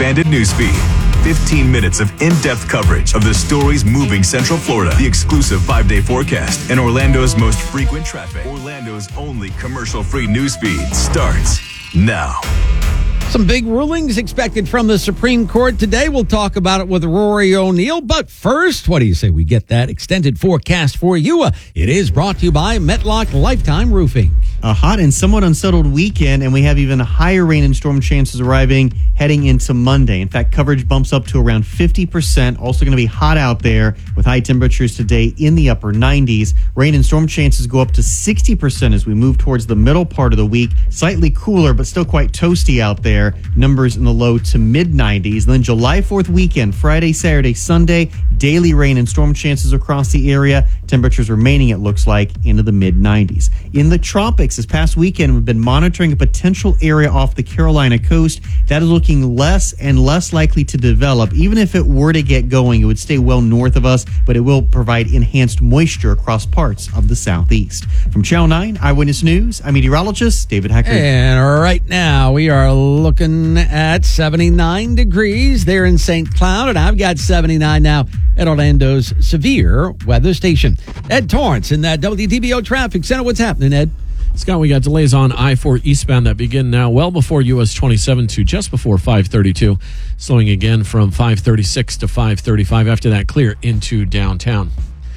expanded newsfeed. 15 minutes of in-depth coverage of the stories moving Central Florida. The exclusive 5-day forecast and Orlando's most frequent traffic. Orlando's only commercial-free newsfeed starts now. Some big rulings expected from the Supreme Court today. We'll talk about it with Rory O'Neill. But first, what do you say we get that extended forecast for you? It is brought to you by Metlock Lifetime Roofing. A hot and somewhat unsettled weekend, and we have even higher rain and storm chances arriving heading into Monday. In fact, coverage bumps up to around 50%. Also going to be hot out there with high temperatures today in the upper 90s. Rain and storm chances go up to 60% as we move towards the middle part of the week. Slightly cooler, but still quite toasty out there. Numbers in the low to mid 90s. Then July 4th weekend, Friday, Saturday, Sunday, daily rain and storm chances across the area. Temperatures remaining, it looks like, into the mid 90s. In the tropics, this past weekend, we've been monitoring a potential area off the Carolina coast that is looking less and less likely to develop. Even if it were to get going, it would stay well north of us, but it will provide enhanced moisture across parts of the southeast. From Channel 9 Eyewitness News, I'm meteorologist David Hecker. And right now, we are looking at 79 degrees there in St. Cloud, and I've got 79 now at Orlando's severe weather station. Ed Torrance in that WDBO Traffic Center. What's happening, Ed? Scott, we got delays on I-4 eastbound that begin now well before US 27 to just before 532, slowing again from 536 to 535. After that, clear into downtown.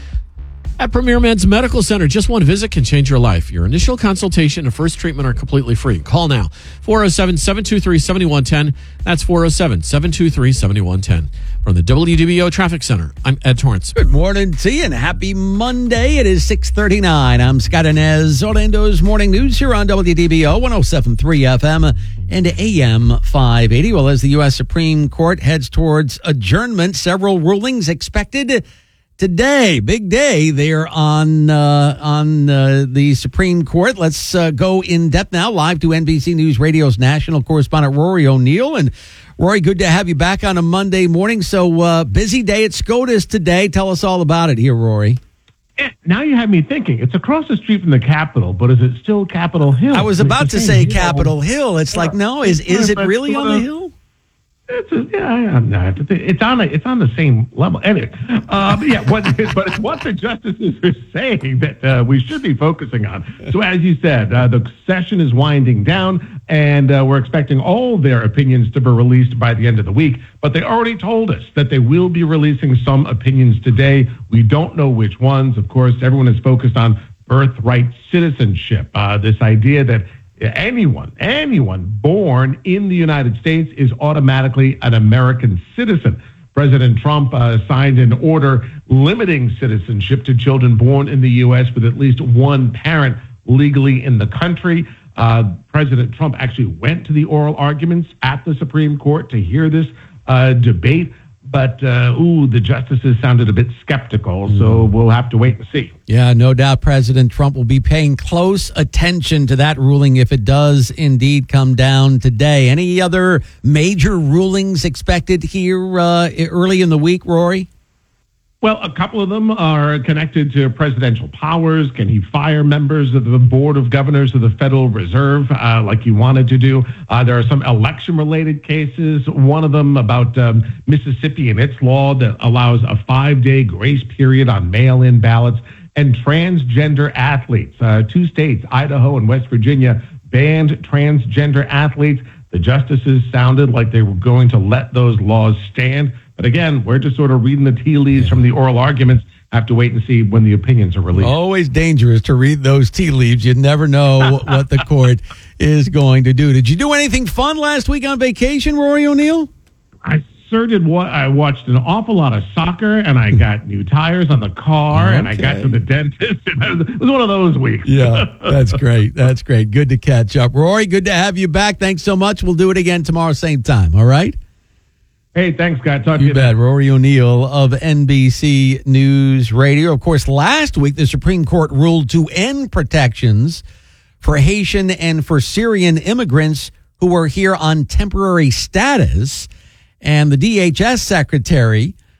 At Premier Men's Medical Center, just one visit can change your life. Your initial consultation and first treatment are completely free. Call now, 407-723-7110. That's 407-723-7110. From the WDBO Traffic Center, I'm Ed Torrance. Good morning to you and happy Monday. It is 6:39. I'm Scott Inez. Orlando's Morning News here on WDBO 107.3 FM and AM 580. Well, as the U.S. Supreme Court heads towards adjournment, several rulings expected today. Big day there on the Supreme Court. Let's go in depth now, live to NBC News Radio's national correspondent Rory O'Neill. And Rory, good to have you back on a Monday morning. So busy day at SCOTUS today. Tell us all about it here, Rory. Now you have me thinking. It's across the street from the Capitol, but is it still Capitol Hill? I was about to say Capitol Hill. It's like, no, is it really on the hill? It's on the same level. Anyway, but it's what the justices are saying that we should be focusing on. So as you said, the session is winding down, and we're expecting all their opinions to be released by the end of the week. But they already told us that they will be releasing some opinions today. We don't know which ones. Of course, everyone is focused on birthright citizenship, this idea that anyone born in the United States is automatically an American citizen. President Trump signed an order limiting citizenship to children born in the U.S. with at least one parent legally in the country. President Trump actually went to the oral arguments at the Supreme Court to hear this debate. But, the justices sounded a bit skeptical, so we'll have to wait and see. Yeah, no doubt President Trump will be paying close attention to that ruling if it does indeed come down today. Any other major rulings expected here early in the week, Rory? Well, a couple of them are connected to presidential powers. Can he fire members of the Board of Governors of the Federal Reserve like he wanted to do? There are some election-related cases. One of them about Mississippi and its law that allows a 5-day grace period on mail-in ballots. And transgender athletes. 2 states, Idaho and West Virginia, banned transgender athletes. The justices sounded like they were going to let those laws stand. But again, we're just sort of reading the tea leaves from the oral arguments. Have to wait and see when the opinions are released. Always dangerous to read those tea leaves. You never know what the court is going to do. Did you do anything fun last week on vacation, Rory O'Neill? I sure did. I watched an awful lot of soccer, and I got new tires on the car, and I got to the dentist. It was one of those weeks. Yeah, that's great. That's great. Good to catch up. Rory, good to have you back. Thanks so much. We'll do it again tomorrow, same time. All right? Hey, thanks, Scott. Talk to you. You bet. Rory O'Neill of NBC News Radio. Of course, last week, the Supreme Court ruled to end protections for Haitian and for Syrian immigrants who are here on temporary status. And the DHS secretary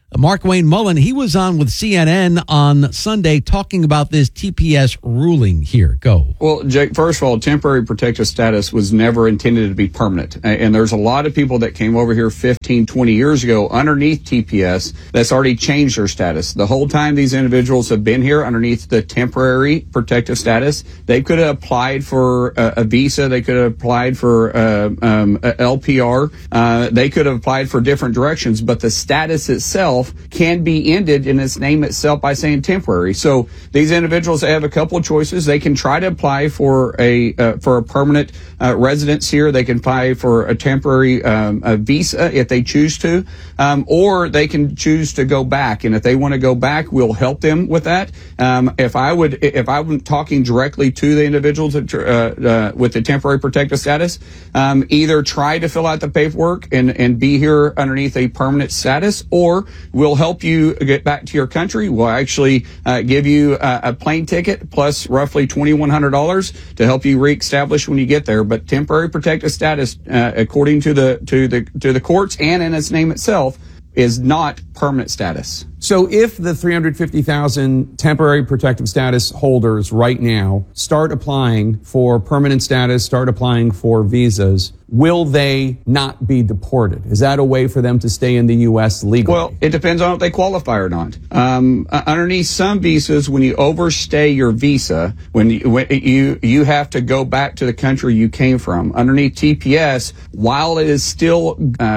Markwayne Mullin, he was on with CNN on Sunday talking about this TPS ruling here. Go. Well, Jake, first of all, temporary protective status was never intended to be permanent. And there's a lot of people that came over here 15, 20 years ago underneath TPS that's already changed their status. The whole time these individuals have been here underneath the temporary protective status, they could have applied for a visa. They could have applied for a LPR. They could have applied for different directions, but the status itself can be ended in its name itself by saying temporary. So these individuals have a couple of choices. They can try to apply for a permanent residence here. They can apply for a temporary visa if they choose to, or they can choose to go back. And if they want to go back, we'll help them with that. If I'm talking directly to the individuals with the temporary protective status, either try to fill out the paperwork and be here underneath a permanent status, or we'll help you get back to your country. We'll actually give you a plane ticket plus roughly $2,100 to help you reestablish when you get there. But temporary protective status, according to the courts and in its name itself, is not permanent status. So if the 350,000 temporary protective status holders right now start applying for permanent status, start applying for visas, will they not be deported? Is that a way for them to stay in the U.S. legally? Well, it depends on if they qualify or not. Underneath some visas, when you overstay your visa, when you have to go back to the country you came from. Underneath TPS, while it is still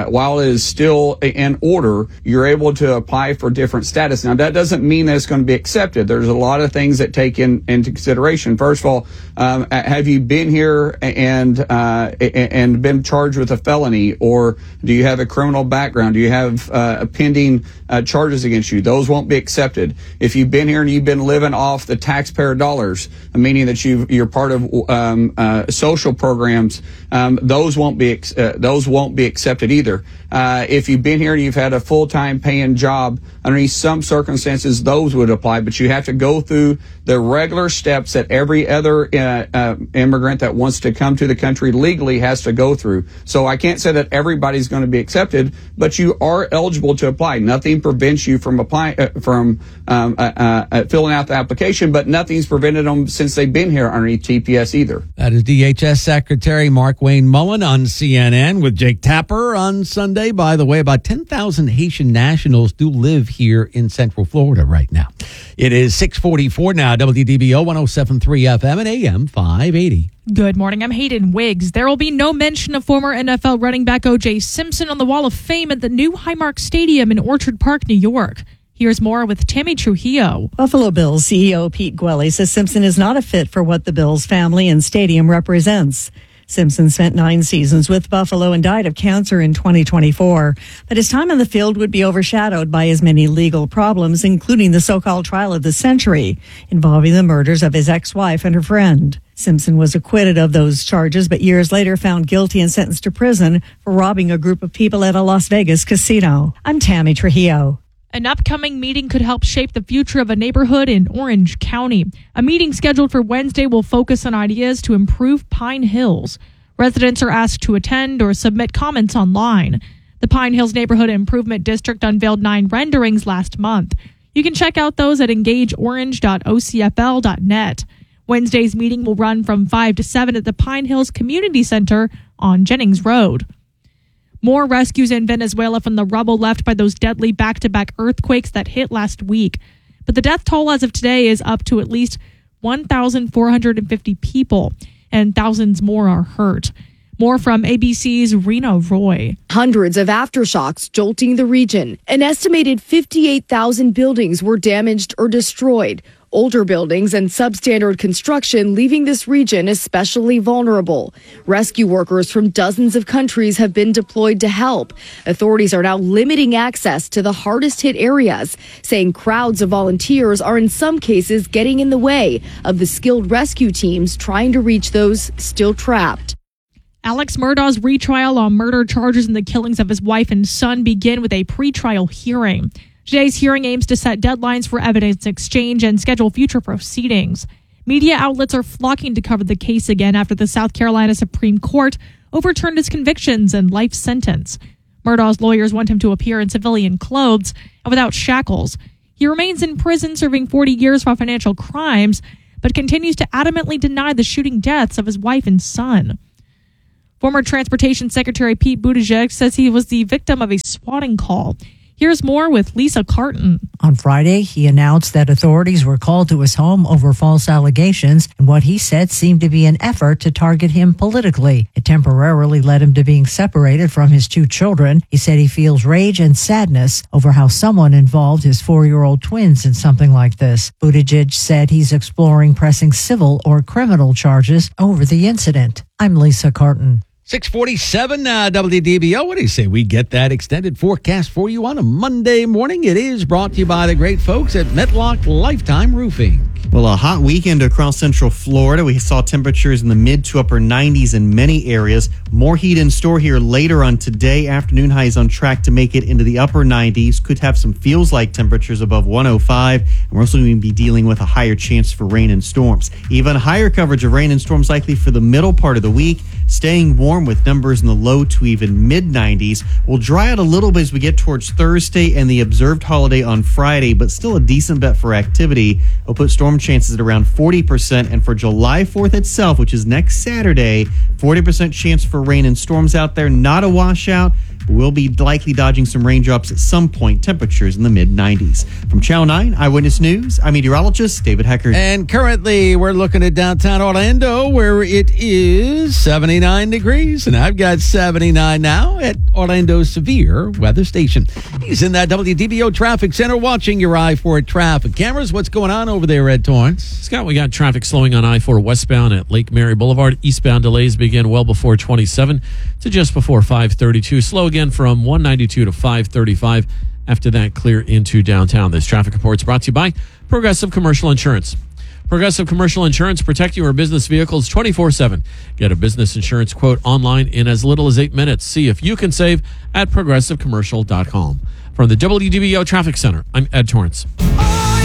in order, you're able to apply for different status. Now, that doesn't mean that it's going to be accepted. There's a lot of things that take into consideration. First of all, have you been here and been charged with a felony, or do you have a criminal background? Do you have pending charges against you? Those won't be accepted. If you've been here and you've been living off the taxpayer dollars, meaning that you're part of social programs, those won't be accepted either. If you've been here and you've had a full-time paying job, underneath some circumstances, those would apply, but you have to go through the regular steps that every other immigrant that wants to come to the country legally has to go through. So I can't say that everybody's going to be accepted, but you are eligible to apply. Nothing prevents you from applying, filling out the application, but nothing's prevented them since they've been here underneath TPS either. That is DHS Secretary Markwayne Mullin on CNN with Jake Tapper on Sunday. By the way, about 10,000 Haitian nationals do live here in Central Florida right now. It is 6:44 now, WDBO 107.3 FM and AM 580. Good morning. I'm Hayden Wiggs. There will be no mention of former NFL running back O.J. Simpson on the Wall of Fame at the new Highmark Stadium in Orchard Park, New York. Here's more with Tammy Trujillo. Buffalo Bills CEO Pete Gwelly says Simpson is not a fit for what the Bills family and stadium represents. Simpson spent 9 seasons with Buffalo and died of cancer in 2024. But his time on the field would be overshadowed by his many legal problems, including the so-called trial of the century, involving the murders of his ex-wife and her friend. Simpson was acquitted of those charges, but years later found guilty and sentenced to prison for robbing a group of people at a Las Vegas casino. I'm Tammy Trujillo. An upcoming meeting could help shape the future of a neighborhood in Orange County. A meeting scheduled for Wednesday will focus on ideas to improve Pine Hills. Residents are asked to attend or submit comments online. The Pine Hills Neighborhood Improvement District unveiled 9 renderings last month. You can check out those at engageorange.ocfl.net. Wednesday's meeting will run from 5 to 7 at the Pine Hills Community Center on Jennings Road. More rescues in Venezuela from the rubble left by those deadly back-to-back earthquakes that hit last week. But the death toll as of today is up to at least 1,450 people, and thousands more are hurt. More from ABC's Rena Roy. Hundreds of aftershocks jolting the region. An estimated 58,000 buildings were damaged or destroyed. Older buildings and substandard construction leaving this region especially vulnerable. Rescue workers from dozens of countries have been deployed to help. Authorities are now limiting access to the hardest hit areas, saying crowds of volunteers are in some cases getting in the way of the skilled rescue teams trying to reach those still trapped. Alex Murdaugh's retrial on murder charges in the killings of his wife and son begin with a pretrial hearing. Today's hearing aims to set deadlines for evidence exchange and schedule future proceedings. Media outlets are flocking to cover the case again after the South Carolina Supreme Court overturned his convictions and life sentence. Murdaugh's lawyers want him to appear in civilian clothes and without shackles. He remains in prison serving 40 years for financial crimes, but continues to adamantly deny the shooting deaths of his wife and son. Former Transportation Secretary Pete Buttigieg says he was the victim of a swatting call. Here's more with Lisa Carton. On Friday, he announced that authorities were called to his home over false allegations and what he said seemed to be an effort to target him politically. It temporarily led him to being separated from his 2 children. He said he feels rage and sadness over how someone involved his 4-year-old twins in something like this. Buttigieg said he's exploring pressing civil or criminal charges over the incident. I'm Lisa Carton. 647 WDBO. What do you say? We get that extended forecast for you on a Monday morning. It is brought to you by the great folks at Metlock Lifetime Roofing. Well, a hot weekend across Central Florida. We saw temperatures in the mid to upper 90s in many areas. More heat in store here later on today. Afternoon highs on track to make it into the upper 90s. Could have some feels-like temperatures above 105. And we're also going to be dealing with a higher chance for rain and storms. Even higher coverage of rain and storms likely for the middle part of the week. Staying warm with numbers in the low to even mid-90s. We'll dry out a little bit as we get towards Thursday and the observed holiday on Friday, but still a decent bet for activity. We'll put storm chances at around 40%, and for July 4th itself, which is next Saturday, 40% chance for rain and storms out there. Not a washout. We'll be likely dodging some raindrops at some point. Temperatures in the mid-90s. From Channel 9 Eyewitness News, I'm meteorologist David Heckert. And currently, we're looking at downtown Orlando, where it is 79 degrees. And I've got 79 now at Orlando's Severe Weather Station. He's in that WDBO Traffic Center watching your I-4 traffic cameras. What's going on over there, Ed Torrance? Scott, we got traffic slowing on I-4 westbound at Lake Mary Boulevard. Eastbound delays begin well before 27 to just before 532. Slow again from 192 to 535. After that, clear into downtown. This traffic report is brought to you by Progressive Commercial Insurance. Progressive Commercial Insurance, protect your business vehicles 24/7. Get a business insurance quote online in as little as 8 minutes. See if you can save at progressivecommercial.com. From the WDBO Traffic Center, I'm Ed Torrance.